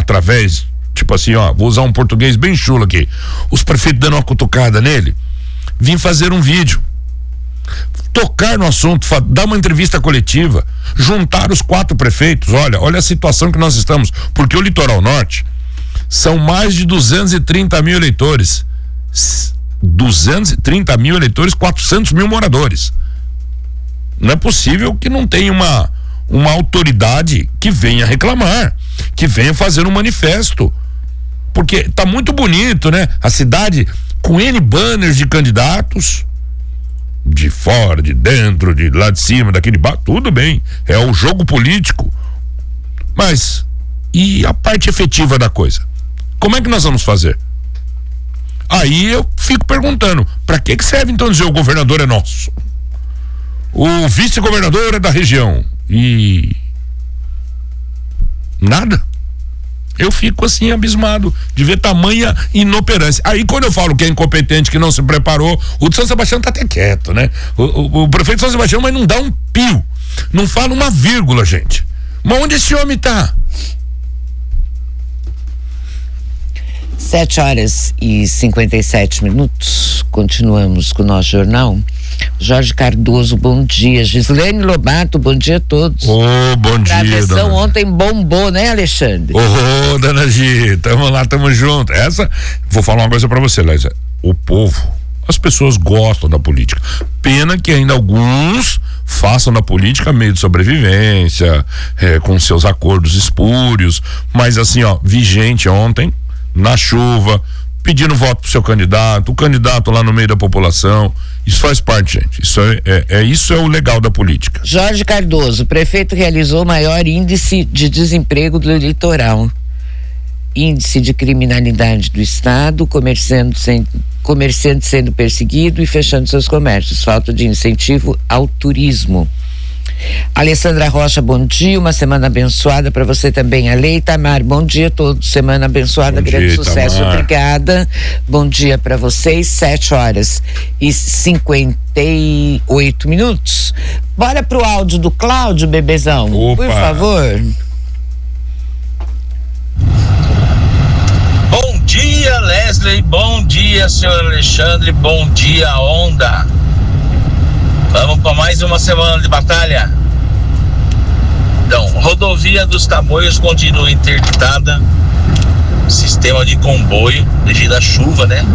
através, tipo assim, vou usar um português bem chulo aqui, os prefeitos dando uma cutucada nele, vim fazer um vídeo, tocar no assunto, dar uma entrevista coletiva, juntar os 4 prefeitos. Olha a situação que nós estamos, porque o Litoral Norte são mais de 230 mil eleitores, 230 mil eleitores, 400 mil moradores. Não é possível que não tenha uma autoridade que venha reclamar, que venha fazer um manifesto, porque tá muito bonito, né? A cidade com N banners de candidatos, de fora, de dentro, de lá de cima, daquele bar, tudo bem, é o jogo político, mas e a parte efetiva da coisa? Como é que nós vamos fazer? Aí eu fico perguntando, para que serve então dizer o governador é nosso? O vice-governador é da região e nada. Eu fico assim abismado de ver tamanha inoperância. Aí quando eu falo que é incompetente, que não se preparou, o de São Sebastião tá até quieto, né? O prefeito de São Sebastião, mas não dá um pio, não fala uma vírgula, gente. Mas onde esse homem tá? 7h57. Continuamos com o nosso jornal. Jorge Cardoso, bom dia. Gislene Lobato, bom dia a todos. Bom dia. A travessão ontem bombou, né, Alexandre? Dona Gi, tamo lá, tamo junto. Vou falar uma coisa pra você, Lésia. O povo, as pessoas gostam da política. Pena que ainda alguns façam da política meio de sobrevivência, com seus acordos espúrios, mas assim, vi gente ontem, na chuva, pedindo voto pro seu candidato, o candidato lá no meio da população. Isso faz parte, gente. Isso é o legal da política. Jorge Cardoso, prefeito realizou o maior índice de desemprego do litoral. Índice de criminalidade do estado, comerciante sendo perseguido e fechando seus comércios. Falta de incentivo ao turismo. Alessandra Rocha, bom dia, uma semana abençoada para você também. Ale Itamar, bom dia a todos, semana abençoada, bom grande dia, sucesso, Itamar. Obrigada, bom dia para vocês. 7h58. Bora pro áudio do Cláudio, bebezão. Opa. Por favor. Bom dia, Leslie, bom dia, senhor Alexandre, bom dia, Onda. Vamos para mais uma semana de batalha. Então, rodovia dos Tamoios continua interditada. Sistema de comboio devido à chuva, né?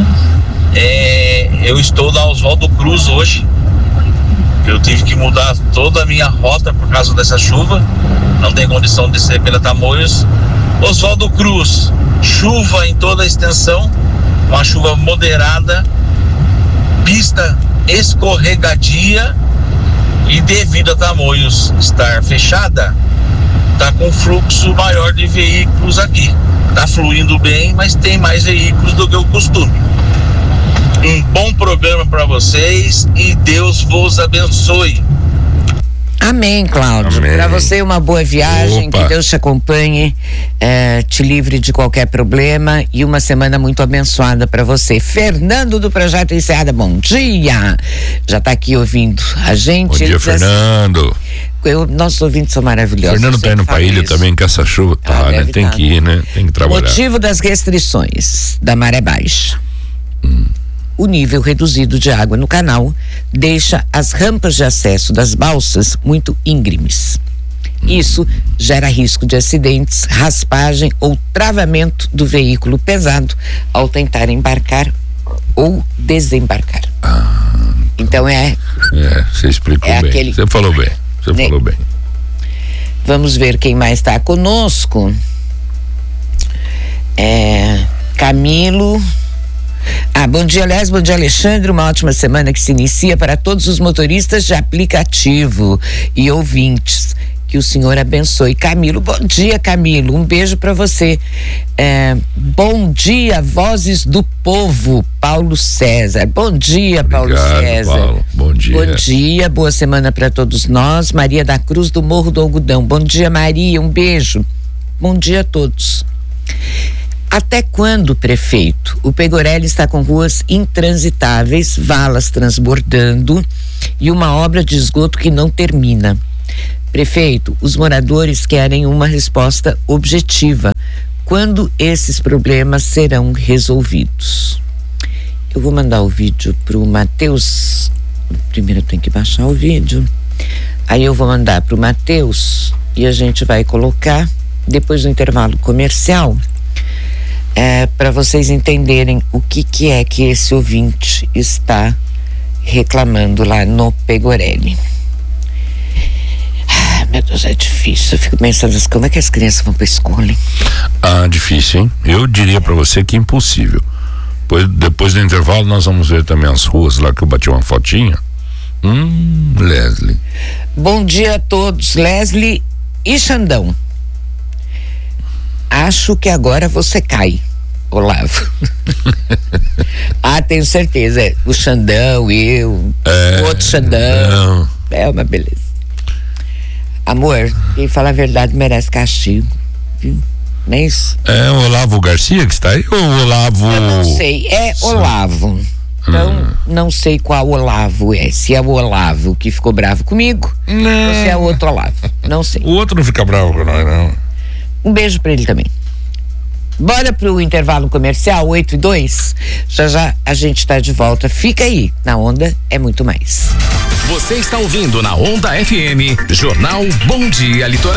Eu estou na Oswaldo Cruz hoje. Eu tive que mudar toda a minha rota por causa dessa chuva. Não tem condição de descer pela Tamoios. Oswaldo Cruz, chuva em toda a extensão, uma chuva moderada, pista escorregadia, e devido a Tamoios estar fechada, tá com fluxo maior de veículos aqui. Tá fluindo bem, mas tem mais veículos do que o costume. Um bom programa para vocês e Deus vos abençoe. Amém, Cláudio. Para você uma boa viagem, que Deus te acompanhe, te livre de qualquer problema e uma semana muito abençoada para você. Fernando do Projeto Enseada, bom dia. Já tá aqui ouvindo a gente. Bom dia, Fernando. Nossos ouvintes são maravilhosos. Fernando tá indo pra ilha também, que essa chuva né? Tem que ir, né? Tem que trabalhar. Motivo das restrições da maré baixa. O nível reduzido de água no canal deixa as rampas de acesso das balsas muito íngremes. Isso gera risco de acidentes, raspagem ou travamento do veículo pesado ao tentar embarcar ou desembarcar. Então você explicou bem. Você falou bem. Falou bem. Vamos ver quem mais está conosco. Camilo. Bom dia, Léo, bom dia, Alexandre, uma ótima semana que se inicia para todos os motoristas de aplicativo e ouvintes, que o Senhor abençoe. Camilo, bom dia, Camilo, um beijo para você. Bom dia, Vozes do Povo, Paulo César. Bom dia, obrigado, Paulo César. Paulo. Bom dia. Bom dia, boa semana para todos nós. Maria da Cruz do Morro do Algodão, bom dia, Maria, um beijo. Bom dia a todos. Até quando, prefeito? O Pegorelli está com ruas intransitáveis, valas transbordando e uma obra de esgoto que não termina. Prefeito, os moradores querem uma resposta objetiva. quando esses problemas serão resolvidos. Eu vou mandar o vídeo pro Matheus. Primeiro eu tenho que baixar o vídeo. Aí eu vou mandar pro Matheus e a gente vai colocar depois do intervalo comercial, para vocês entenderem o que é que esse ouvinte está reclamando lá no Pegorelli. Meu Deus, é difícil. Eu fico pensando como é que as crianças vão pra escola, hein? Difícil, hein? Eu diria pra você que é impossível. Depois do intervalo nós vamos ver também as ruas lá que eu bati uma fotinha. Leslie. Bom dia a todos, Leslie e Xandão. Acho que agora você cai, Olavo. Tenho certeza. O Xandão, eu, o outro Xandão. É uma beleza. Amor, quem fala a verdade merece castigo, viu? Não é isso? É o Olavo Garcia que está aí ou o Olavo? Eu não sei, é Olavo. Então, não sei qual Olavo é. Se é o Olavo que ficou bravo comigo, ou se é o outro Olavo. Não sei. O outro não fica bravo com nós, não. Um beijo pra ele também. Bora pro intervalo comercial, 8:02. Já a gente tá de volta. Fica aí, na Onda é muito mais. Você está ouvindo na Onda FM, Jornal Bom Dia Litoral.